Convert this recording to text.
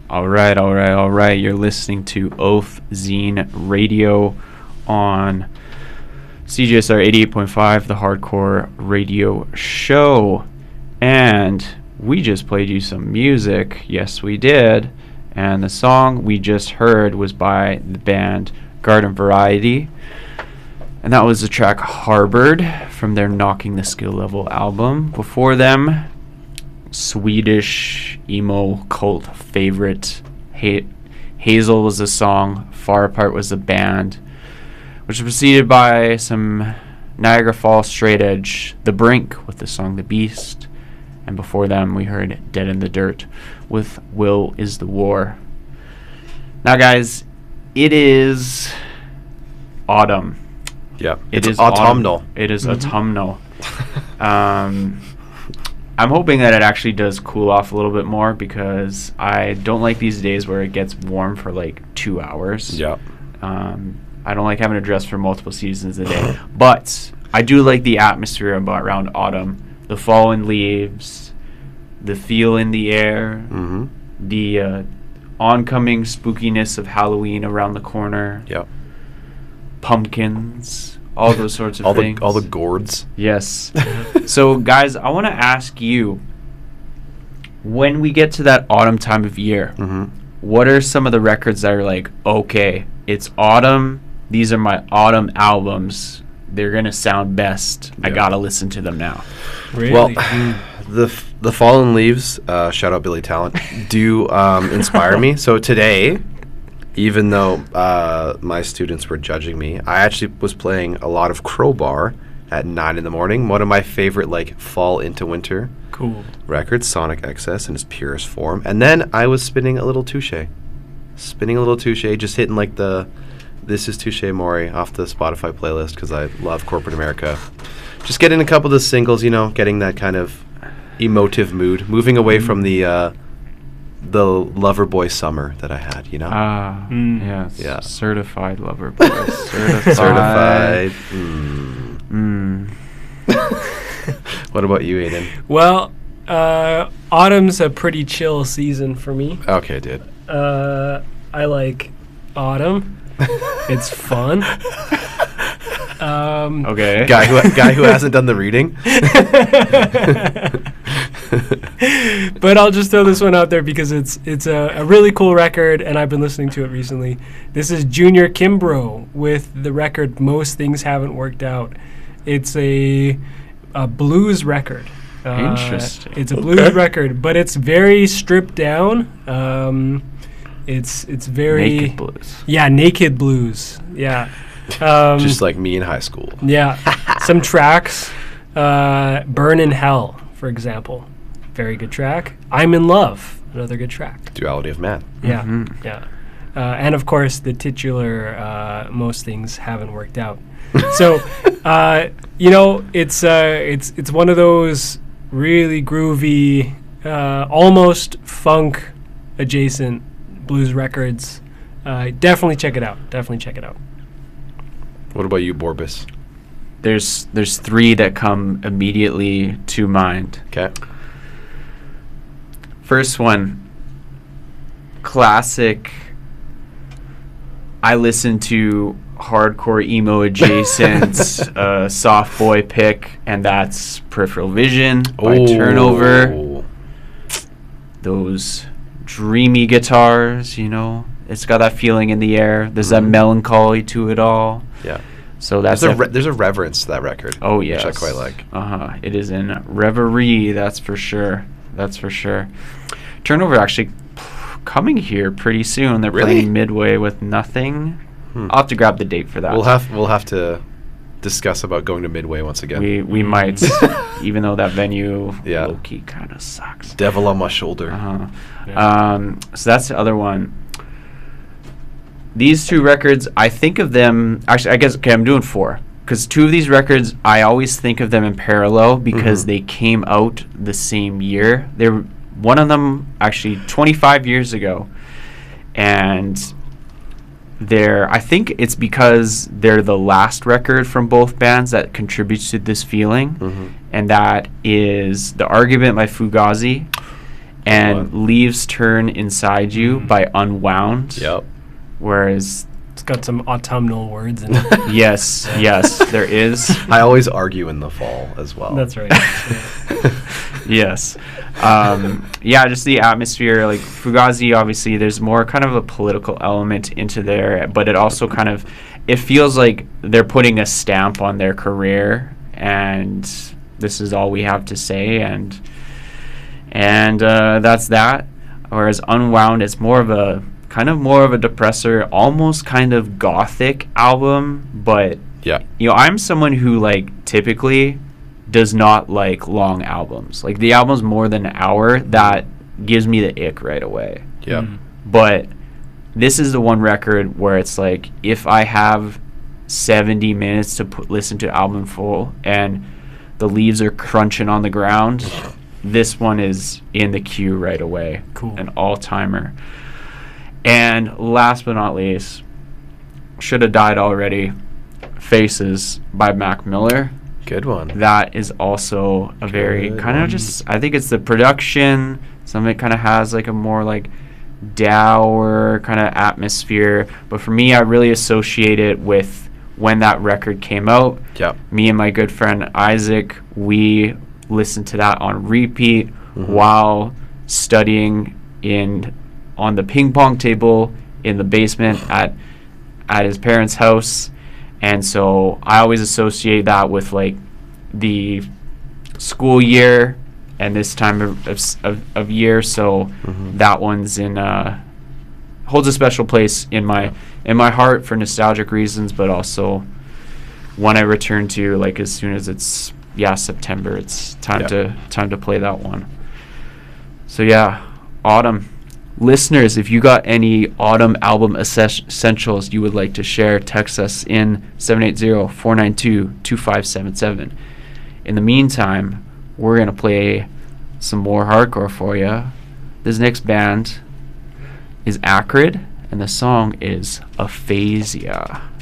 All right, all right, all right. You're listening to Oath Zine Radio on CJSR 88.5, the Hardcore Radio Show. And we just played you some music. Yes, we did. And the song we just heard was by the band Garden Variety. And that was the track Harbored from their Knocking the Skill Level album. Before them, Swedish emo cult favorite Hazel was the song, Far Apart was the band, which was preceded by some Niagara Falls straight edge, The Brink with the song The Beast, and before them we heard Dead in the Dirt with Will is the War. Now guys, it is autumn. Yeah, It's autumnal. It is autumnal. I'm hoping that it actually does cool off a little bit more because I don't like these days where it gets warm for like 2 hours. Yeah. I don't like having to dress for multiple seasons a day. But I do like the atmosphere around autumn. The fallen leaves, the feel in the air, the oncoming spookiness of Halloween around the corner. Yeah. Pumpkins, all those sorts of things. All the gourds. Yes. So, guys, I want to ask you, when we get to that autumn time of year, what are some of the records that are like, okay, it's autumn, these are my autumn albums, they're going to sound best, I got to listen to them now? Really? Well, the Fallen Leaves, shout out Billy Talent, do inspire me. So today, even though my students were judging me, I actually was playing a lot of Crowbar at 9 in the morning. One of my favorite, like, fall into winter records, Sonic Excess in its purest form. And then I was spinning a little Touche, just hitting, like, the This Is Touche Mori off the Spotify playlist because I love Corporate America. Just getting a couple of the singles, you know, getting that kind of emotive mood, moving away from the lover boy summer that I had, you know? Yes. Yeah. Certified lover boy. Certified. What about you, Aiden? Well, autumn's a pretty chill season for me. Okay, dude. I like autumn. It's fun. Okay. Guy who hasn't done the reading. But I'll just throw this one out there because it's a really cool record, and I've been listening to it recently. This is Junior Kimbrough with the record Most Things Haven't Worked Out. It's a blues record. Interesting. It's a blues record, but it's very stripped down. It's very Naked blues. Yeah, naked blues. Yeah. Just like me in high school. Yeah. Some tracks. Burn in Hell, for example. Very good track. I'm in Love. Another good track. Duality of Man. Yeah. Yeah. And of course, the titular Most Things Haven't Worked Out. So, you know, it's one of those really groovy, almost funk adjacent blues records. Definitely check it out. What about you, Borbus? There's three that come immediately to mind. Okay. First one, classic. I listen to hardcore emo adjacent soft boy pick, and that's Peripheral Vision by Turnover. Those dreamy guitars, you know, it's got that feeling in the air. There's that melancholy to it all. Yeah. So that's there's a reverence to that record. Oh yes, which I quite like. It is in reverie. That's for sure. Turnover actually coming here pretty soon. They're playing Midway with Nothing. I'll have to grab the date for that. We'll have to discuss about going to Midway once again. We might, even though that venue Yeah. low key kind of sucks. Devil on my shoulder. So that's the other one. These two records, I think of them. Actually, I guess I'm doing four because two of these records I always think of them in parallel because they came out the same year. They were one of them actually 25 years ago, and I think it's because they're the last record from both bands that contributes to this feeling, and that is The Argument by Fugazi and one. Leaves Turn Inside You by Unwound. Yep. Whereas, It's got some autumnal words in it. yes, there is. I always argue in the fall as well. That's right. Yes. Just the atmosphere. Like Fugazi, obviously, there's more kind of a political element into there, but it also kind of, it feels like they're putting a stamp on their career, and this is all we have to say, and that's that. Whereas Unwound is more of a depressor, almost kind of gothic album, but Yeah. I'm someone who like typically does not like long albums. Like the album's more than an hour, that gives me the ick right away. Yeah. Mm. But this is the one record where it's like, if I have 70 minutes to listen to album full and the leaves are crunching on the ground, this one is in the queue right away. Cool. An all-timer. And last but not least, Should Have Died Already, Faces by Mac Miller. Good one. That is also a very Good kind one. of just, I think it's the production. Some of it kind of has like a more like dour kind of atmosphere. But for me, I really associate it with when that record came out. Yep. Me and my good friend Isaac, we listened to that on repeat Mhm. while studying on the ping pong table in the basement at his parents' house. And so I always associate that with like the school year and this time of year. So Mhm. that one's holds a special place in my heart for nostalgic reasons, but also one I return to like as soon as it's September. It's time to play that one. So yeah, autumn. Listeners, if you got any autumn album essentials you would like to share, text us in 780-492-2577. In the meantime, we're going to play some more hardcore for you. This next band is Acrid, and the song is Aphasia.